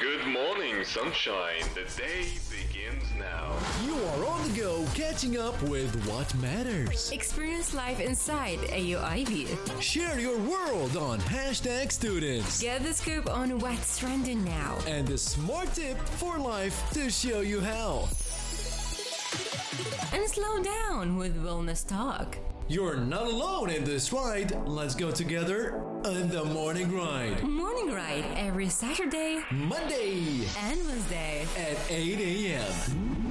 Good morning, sunshine. The day begins now. You are on the go, catching up with what matters. Experience life inside AUIB. Share your world on #students. Get the scoop on what's trending now. And the smart tip for life to show you how. And slow down with Wellness Talk. You're not alone in this ride. Let's go together on the Morning Ride. Morning Ride every Saturday, Monday and Wednesday at 8 a.m.